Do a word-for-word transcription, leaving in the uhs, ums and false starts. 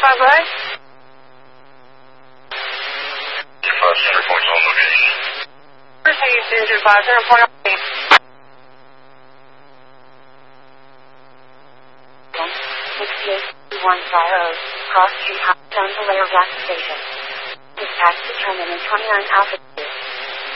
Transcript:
five right? two five center point on location. First thing you two five center point on sixty-eight one five Cross Street, Hudson Vallejo gas station. Dispatch determinant twenty-nine Alpha two.